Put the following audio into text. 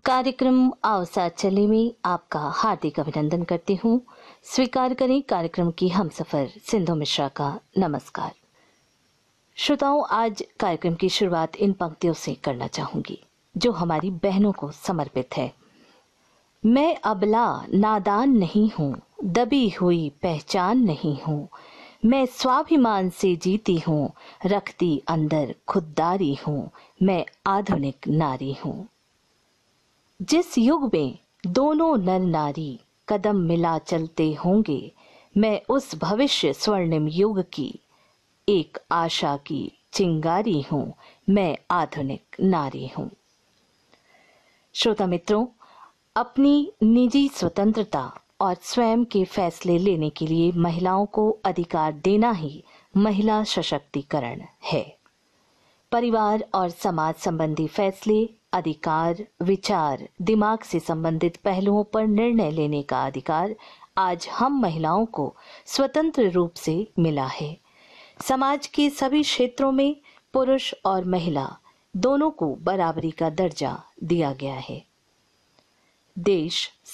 कार्यक्रम आओ साथ चले में आपका हार्दिक अभिनंदन करती हूँ। स्वीकार करें कार्यक्रम की हमसफर सिंधु मिश्रा का नमस्कार। श्रोताओं, आज कार्यक्रम की शुरुआत इन पंक्तियों से करना चाहूंगी जो हमारी बहनों को समर्पित है। मैं अबला नादान नहीं हूँ, दबी हुई पहचान नहीं हूँ, मैं स्वाभिमान से जीती हूँ, रखती अंदर खुददारी हूँ, मैं आधुनिक नारी हूँ। जिस युग में दोनों नर नारी कदम मिला चलते होंगे, मैं उस भविष्य स्वर्णिम युग की एक आशा की चिंगारी हूँ, मैं आधुनिक नारी हूँ। श्रोता मित्रों, अपनी निजी स्वतंत्रता और स्वयं के फैसले लेने के लिए महिलाओं को अधिकार देना ही महिला सशक्तिकरण है। परिवार और समाज संबंधी फैसले, अधिकार, विचार, दिमाग से संबंधित पहलुओं पर निर्णय लेने का अधिकार आज हम महिलाओं को स्वतंत्र रूप से मिला है। समाज के सभी क्षेत्रों में पुरुष और महिला दोनों को बराबरी का दर्जा दिया गया है। देश